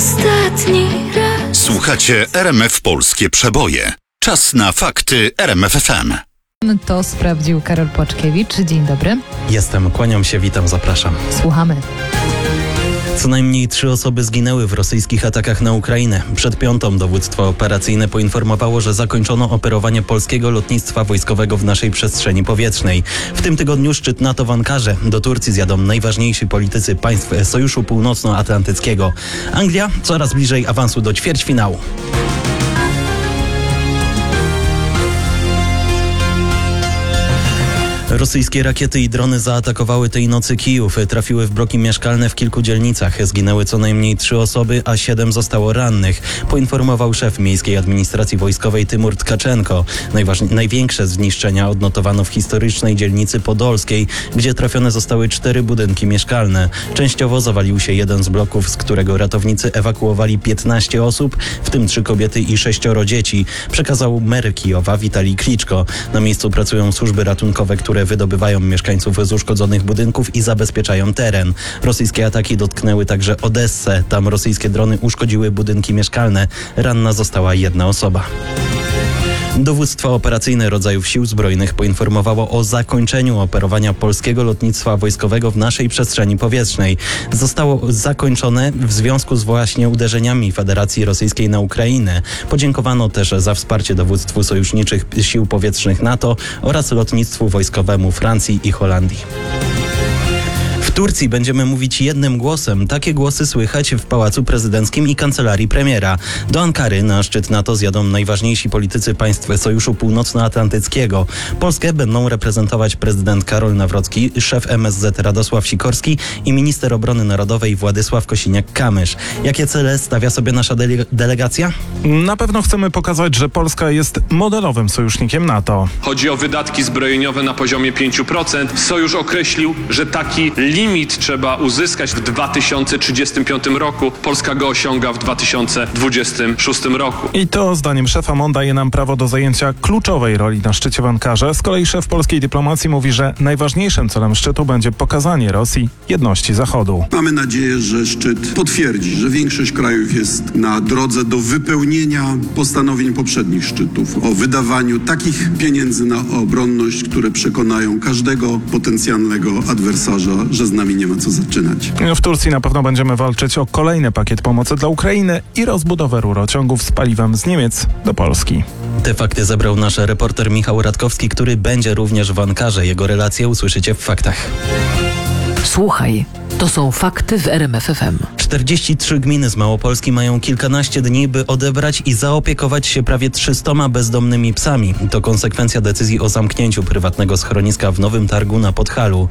ostatni raz. Słuchacie RMF Polskie Przeboje. Czas na fakty RMF FM. To sprawdził Karol Płaczkiewicz. Dzień dobry. Jestem, kłaniam się, witam, zapraszam. Słuchamy. Co najmniej 3 osoby zginęły w rosyjskich atakach na Ukrainę. Przed piątą dowództwo operacyjne poinformowało, że zakończono operowanie polskiego lotnictwa wojskowego w naszej przestrzeni powietrznej. W tym tygodniu szczyt NATO w Ankarze. Do Turcji zjadą najważniejsi politycy państw Sojuszu Północnoatlantyckiego. Anglia coraz bliżej awansu do ćwierćfinału. Rosyjskie rakiety i drony zaatakowały tej nocy Kijów. Trafiły w bloki mieszkalne w kilku dzielnicach. Zginęły co najmniej 3 osoby, a 7 zostało rannych. Poinformował szef Miejskiej Administracji Wojskowej Tymur Tkaczenko. Największe zniszczenia odnotowano w historycznej dzielnicy podolskiej, gdzie trafione zostały 4 budynki mieszkalne. Częściowo zawalił się jeden z bloków, z którego ratownicy ewakuowali 15 osób, w tym 3 kobiety i 6 dzieci. Przekazał mer Kijowa Witalij Kliczko. Na miejscu pracują służby ratunkowe, które wydobywają mieszkańców z uszkodzonych budynków i zabezpieczają teren. Rosyjskie ataki dotknęły także Odessę. Tam rosyjskie drony uszkodziły budynki mieszkalne. Ranna została 1 osoba. Dowództwo operacyjne rodzajów Sił Zbrojnych poinformowało o zakończeniu operowania polskiego lotnictwa wojskowego w naszej przestrzeni powietrznej. Zostało zakończone w związku z właśnie uderzeniami Federacji Rosyjskiej na Ukrainę. Podziękowano też za wsparcie dowództwu sojuszniczych sił powietrznych NATO oraz lotnictwu wojskowemu Francji i Holandii. W Turcji będziemy mówić jednym głosem. Takie głosy słychać w Pałacu Prezydenckim i Kancelarii Premiera. Do Ankary na szczyt NATO zjadą najważniejsi politycy państw Sojuszu Północnoatlantyckiego. Polskę będą reprezentować prezydent Karol Nawrocki, szef MSZ Radosław Sikorski i minister obrony narodowej Władysław Kosiniak-Kamysz. Jakie cele stawia sobie nasza delegacja? Na pewno chcemy pokazać, że Polska jest modelowym sojusznikiem NATO. Chodzi o wydatki zbrojeniowe na poziomie 5%. Sojusz określił, że taki limit trzeba uzyskać w 2035 roku. Polska go osiąga w 2026 roku. I to, zdaniem szefa MON, daje nam prawo do zajęcia kluczowej roli na szczycie w Ankarze. Z kolei szef polskiej dyplomacji mówi, że najważniejszym celem szczytu będzie pokazanie Rosji jedności Zachodu. Mamy nadzieję, że szczyt potwierdzi, że większość krajów jest na drodze do wypełnienia postanowień poprzednich szczytów o wydawaniu takich pieniędzy na obronność, które przekonają każdego potencjalnego adwersarza, że z nami nie ma co zaczynać. W Turcji na pewno będziemy walczyć o kolejny pakiet pomocy dla Ukrainy i rozbudowę rurociągów z paliwem z Niemiec do Polski. Te fakty zebrał nasz reporter Michał Radkowski, który będzie również w Ankarze. Jego relacje usłyszycie w faktach. Słuchaj, to są fakty w RMF FM. 43 gminy z Małopolski mają kilkanaście dni, by odebrać i zaopiekować się prawie 300 bezdomnymi psami. To konsekwencja decyzji o zamknięciu prywatnego schroniska w Nowym Targu na Podhalu.